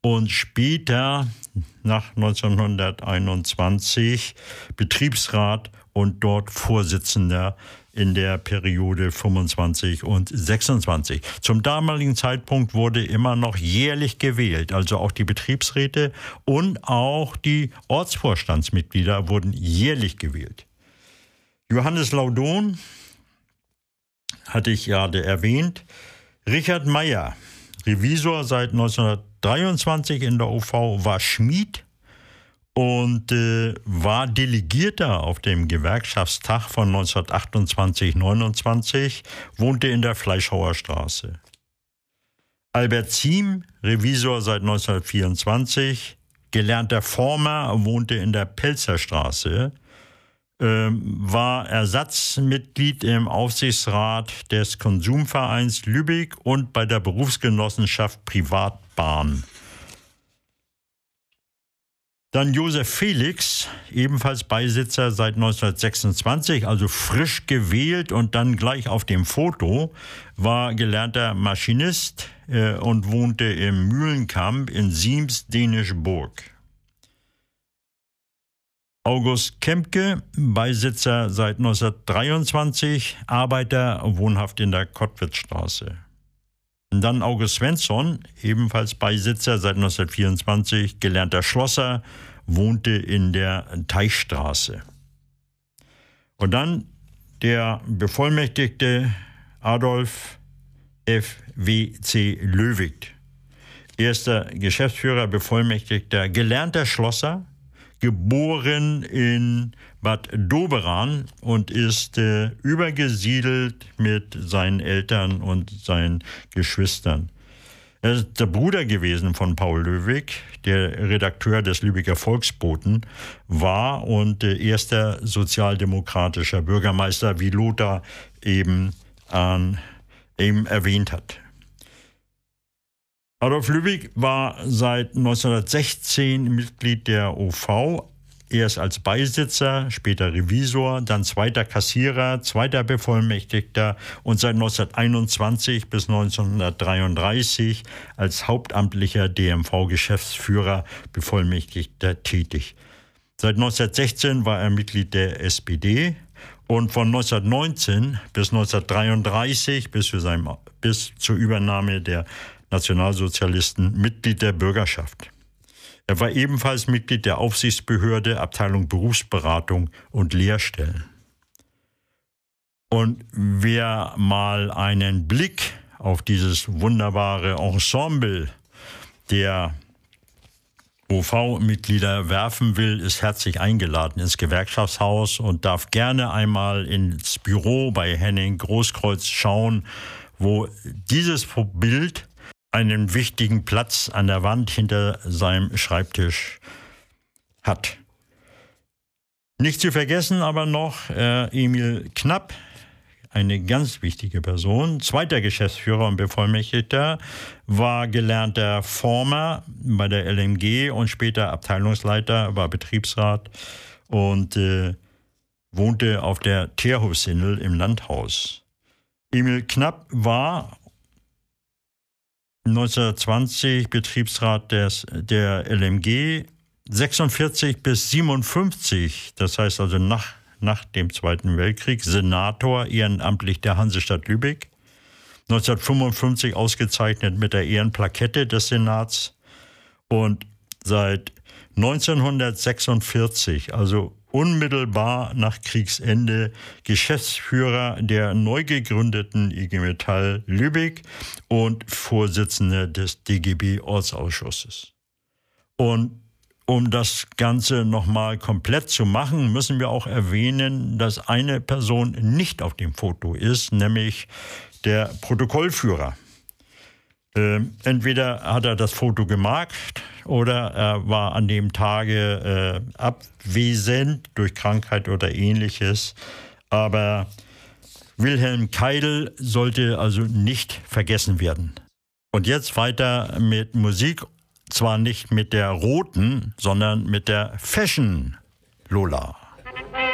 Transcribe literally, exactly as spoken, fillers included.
und später, nach neunzehnhunderteinundzwanzig, Betriebsrat und dort Vorsitzender in der Periode fünfundzwanzig und sechsundzwanzig. Zum damaligen Zeitpunkt wurde immer noch jährlich gewählt, also auch die Betriebsräte und auch die Ortsvorstandsmitglieder wurden jährlich gewählt. Johannes Laudon hatte ich gerade erwähnt. Richard Meyer, Revisor seit neunzehnhundertdreiundzwanzig in der O V, war Schmied und äh, war Delegierter auf dem Gewerkschaftstag von neunzehnhundertachtundzwanzig neunundzwanzig, wohnte in der Fleischhauer Straße. Albert Ziem, Revisor seit neunzehnhundertvierundzwanzig, gelernter Former, wohnte in der Pelzer Straße, äh, war Ersatzmitglied im Aufsichtsrat des Konsumvereins Lübeck und bei der Berufsgenossenschaft Privatbahn. Dann Josef Felix, ebenfalls Beisitzer seit neunzehnhundertsechsundzwanzig, also frisch gewählt und dann gleich auf dem Foto, war gelernter Maschinist äh, und wohnte im Mühlenkamp in Siems-Dänischburg. August Kempke, Beisitzer seit neunzehnhundertdreiundzwanzig, Arbeiter, wohnhaft in der Kottwitzstraße. Und dann August Svensson, ebenfalls Beisitzer seit neunzehnhundertvierundzwanzig, gelernter Schlosser, wohnte in der Teichstraße. Und dann der Bevollmächtigte Adolf F W C Löwigt, erster Geschäftsführer, Bevollmächtigter, gelernter Schlosser, geboren in Bad Doberan und ist äh, übergesiedelt mit seinen Eltern und seinen Geschwistern. Er ist der Bruder gewesen von Paul Löwig, der Redakteur des Lübecker Volksboten war und äh, erster sozialdemokratischer Bürgermeister, wie Lothar eben, äh, eben erwähnt hat. Adolf Löwig war seit neunzehnhundertsechzehn Mitglied der O V, erst als Beisitzer, später Revisor, dann zweiter Kassierer, zweiter Bevollmächtigter und seit neunzehnhunderteinundzwanzig bis neunzehnhundertdreiunddreißig als hauptamtlicher D M V-Geschäftsführer, Bevollmächtigter tätig. Seit neunzehnhundertsechzehn war er Mitglied der S P D und von neunzehnhundertneunzehn bis neunzehnhundertdreiunddreißig bis, für sein, bis zur Übernahme der Nationalsozialisten Mitglied der Bürgerschaft. Er war ebenfalls Mitglied der Aufsichtsbehörde, Abteilung Berufsberatung und Lehrstellen. Und wer mal einen Blick auf dieses wunderbare Ensemble der O V-Mitglieder werfen will, ist herzlich eingeladen ins Gewerkschaftshaus und darf gerne einmal ins Büro bei Henning Großkreuz schauen, wo dieses Bild einen wichtigen Platz an der Wand hinter seinem Schreibtisch hat. Nicht zu vergessen aber noch äh, Emil Knapp, eine ganz wichtige Person, zweiter Geschäftsführer und Bevollmächtigter, war gelernter Former bei der L M G und später Abteilungsleiter, war Betriebsrat und äh, wohnte auf der Teerhofsindel im Landhaus. Emil Knapp war neunzehnhundertzwanzig Betriebsrat des, der L M G, sechsundvierzig bis siebenundfünfzig, das heißt also nach, nach dem Zweiten Weltkrieg, Senator ehrenamtlich der Hansestadt Lübeck, neunzehnhundertfünfundfünfzig ausgezeichnet mit der Ehrenplakette des Senats und seit neunzehnhundertsechsundvierzig, also unmittelbar nach Kriegsende, Geschäftsführer der neu gegründeten I G Metall Lübeck und Vorsitzender des D G B-Ortsausschusses. Und um das Ganze nochmal komplett zu machen, müssen wir auch erwähnen, dass eine Person nicht auf dem Foto ist, nämlich der Protokollführer. Ähm, entweder hat er das Foto gemacht oder er war an dem Tage äh, abwesend durch Krankheit oder Ähnliches. Aber Wilhelm Keidel sollte also nicht vergessen werden. Und jetzt weiter mit Musik, zwar nicht mit der roten, sondern mit der Fashion Lola.